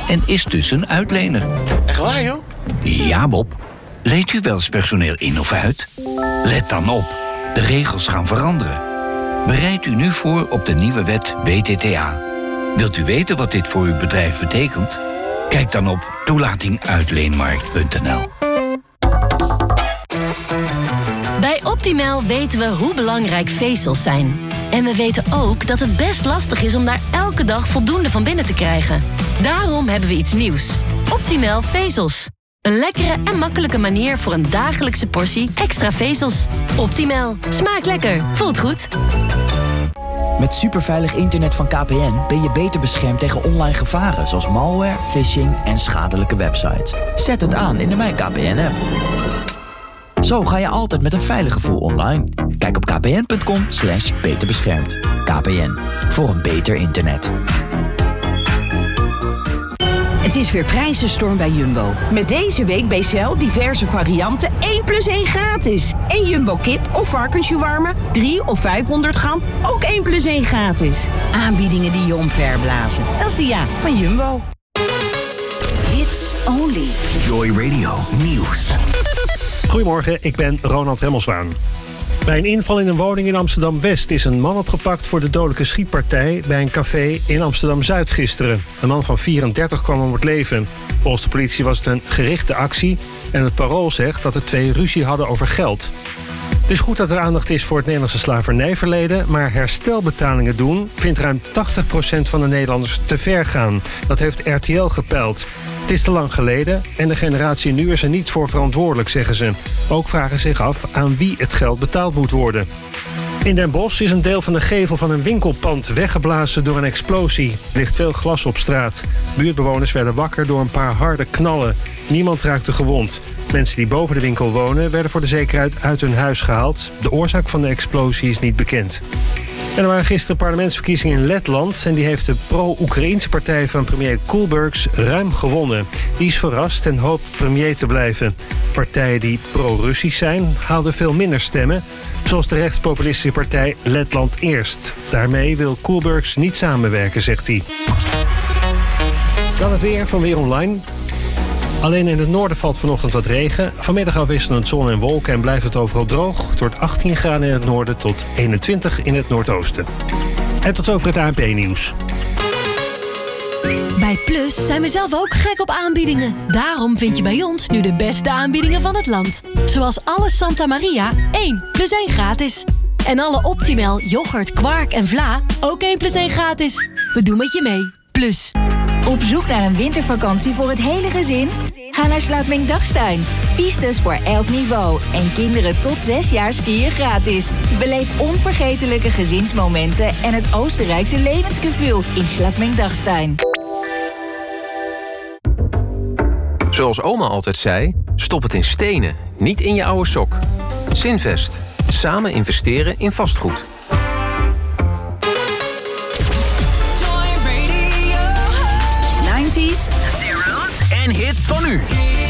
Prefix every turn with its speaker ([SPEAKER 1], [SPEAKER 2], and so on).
[SPEAKER 1] en is dus een uitlener.
[SPEAKER 2] Echt waar, joh?
[SPEAKER 1] Ja, Bob. Leent u wel eens personeel in of uit? Let dan op. De regels gaan veranderen. Bereid u nu voor op de nieuwe wet WTTA. Wilt u weten wat dit voor uw bedrijf betekent? Kijk dan op toelatinguitleenmarkt.nl.
[SPEAKER 3] Bij Optimal weten we hoe belangrijk vezels zijn. En we weten ook dat het best lastig is om daar elke dag voldoende van binnen te krijgen. Daarom hebben we iets nieuws. Optimal vezels. Een lekkere en makkelijke manier voor een dagelijkse portie extra vezels. Optimal. Smaakt lekker. Voelt goed.
[SPEAKER 4] Met superveilig internet van KPN ben je beter beschermd tegen online gevaren... zoals malware, phishing en schadelijke websites. Zet het aan in de Mijn KPN-app. Zo ga je altijd met een veilig gevoel online. Kijk op kpn.com/beterbeschermd. KPN. Voor een beter internet.
[SPEAKER 5] Het is weer prijzenstorm bij Jumbo. Met deze week bij Shell diverse varianten 1+1 gratis. En Jumbo kip of varkensshawarma 3 of 500 gram, ook 1+1 gratis. Aanbiedingen die je omverblazen. Dat is de ja van Jumbo.
[SPEAKER 6] Hits only.
[SPEAKER 7] Joy Radio Nieuws.
[SPEAKER 8] Goedemorgen, ik ben Ronald Remmelswaan. Bij een inval in een woning in Amsterdam-West is een man opgepakt voor de dodelijke schietpartij bij een café in Amsterdam-Zuid gisteren. Een man van 34 kwam om het leven. Volgens de politie was het een gerichte actie en het Parool zegt dat de twee ruzie hadden over geld. Het is goed dat er aandacht is voor het Nederlandse slavernijverleden, maar herstelbetalingen doen vindt ruim 80% van de Nederlanders te ver gaan. Dat heeft RTL gepeild. Het is te lang geleden en de generatie nu is er niet voor verantwoordelijk, zeggen ze. Ook vragen zich af aan wie het geld betaald moet worden. In Den Bosch is een deel van de gevel van een winkelpand weggeblazen door een explosie. Er ligt veel glas op straat. Buurtbewoners werden wakker door een paar harde knallen. Niemand raakte gewond. Mensen die boven de winkel wonen werden voor de zekerheid uit hun huis gehaald. De oorzaak van de explosie is niet bekend. En er waren gisteren parlementsverkiezingen in Letland en die heeft de pro-Oekraïense partij van premier Koolbergs ruim gewonnen. Die is verrast en hoopt premier te blijven. Partijen die pro-Russisch zijn haalden veel minder stemmen, zoals de rechtspopulistische partij Letland Eerst. Daarmee wil Koolbergs niet samenwerken, zegt hij. Dan het weer van Weer Online. Alleen in het noorden valt vanochtend wat regen. Vanmiddag afwisselend zon en wolken en blijft het overal droog. Het wordt 18 graden in het noorden tot 21 in het noordoosten. En tot zover het ANP-nieuws.
[SPEAKER 3] Bij Plus zijn we zelf ook gek op aanbiedingen. Daarom vind je bij ons nu de beste aanbiedingen van het land. Zoals alle Santa Maria 1+1 gratis. En alle Optimal, yoghurt, kwark en vla ook 1+1 gratis. We doen met je mee. Plus.
[SPEAKER 6] Op zoek naar een wintervakantie voor het hele gezin? Ga naar Slaapming-Dachstein. Pistes voor elk niveau. En kinderen tot 6 jaar skiën gratis. Beleef onvergetelijke gezinsmomenten en het Oostenrijkse levensgevoel in Slaapming-Dachstein.
[SPEAKER 9] Zoals oma altijd zei, stop het in stenen, niet in je oude sok. Zinvest. Samen investeren in vastgoed.
[SPEAKER 6] '90s, zeros
[SPEAKER 7] En hits van nu.